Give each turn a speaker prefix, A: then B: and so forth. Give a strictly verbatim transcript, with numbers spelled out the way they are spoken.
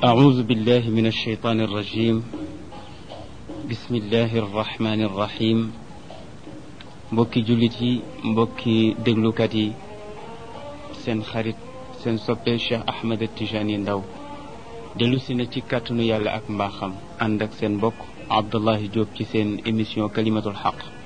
A: أعوذ بالله من الشيطان الرجيم بسم الله الرحمن الرحيم mbokki jullit yi mbokki déglukat yi seen xarit seen soppe Cheikh Ahmed Tijani Ndaw dellu si na ci kàttanu yàlla ak mbaaxam ànd ak seen mbokk Abdullahi Diop ci seen émission kalimatul xaq